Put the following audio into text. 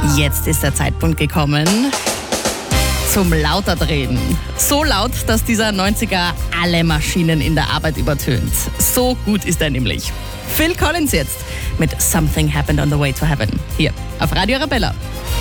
Jetzt ist der Zeitpunkt gekommen zum Lauterdrehen. So laut, dass dieser 90er alle Maschinen in der Arbeit übertönt. So gut ist er nämlich. Phil Collins jetzt mit Something Happened on the Way to Heaven. Hier auf Radio Arabella.